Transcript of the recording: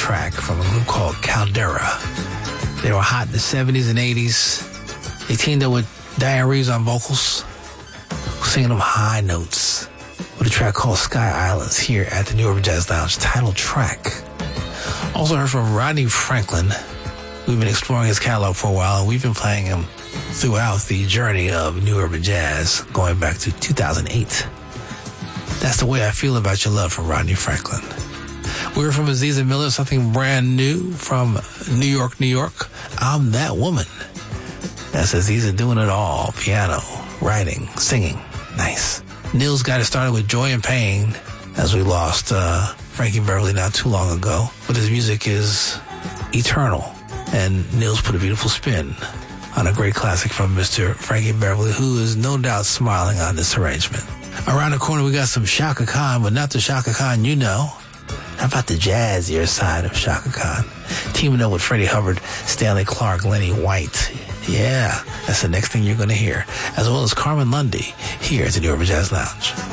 track from a group called Caldera. They were hot in the 70s and 80s. They teamed up with Diane Reeves on vocals, singing them high notes with a track called Sky Islands here at the New Urban Jazz Lounge, title track. Also heard from Rodney Franklin. We've been exploring his catalog for a while, and we've been playing him throughout the journey of New Urban Jazz going back to 2008. That's the way I feel about your love from Rodney Franklin. We heard from Aziza Miller, something brand new from New York, New York. I'm That Woman. That's Aziza doing it all. Piano, writing, singing. Nice. Nils got it started with Joy and Pain as we lost Frankie Beverly not too long ago. But his music is eternal. And Nils put a beautiful spin on a great classic from Mr. Frankie Beverly, who is no doubt smiling on this arrangement. Around the corner, we got some Chaka Khan, but not the Chaka Khan you know. How about the jazzier side of Chaka Khan? Teaming up with Freddie Hubbard, Stanley Clarke, Lenny White. Yeah, that's the next thing you're going to hear. As well as Carmen Lundy here at the New Urban Jazz Lounge.